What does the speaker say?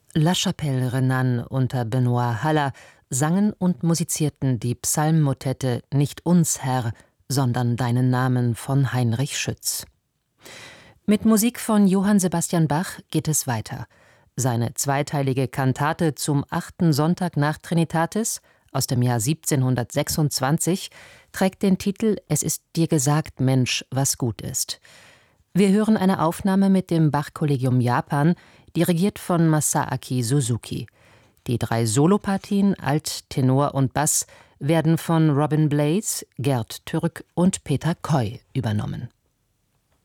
La Chapelle-Renan unter Benoît Haller sangen und musizierten die Psalmmotette »Nicht uns, Herr, sondern deinen Namen« von Heinrich Schütz. Mit Musik von Johann Sebastian Bach geht es weiter. Seine zweiteilige Kantate zum 8. Sonntag nach Trinitatis aus dem Jahr 1726 trägt den Titel »Es ist dir gesagt, Mensch, was gut ist«. Wir hören eine Aufnahme mit dem Bach-Kollegium Japan, dirigiert von Masaaki Suzuki. Die 3 Solopartien, Alt, Tenor und Bass, werden von Robin Blades, Gerd Türk und Peter Coy übernommen.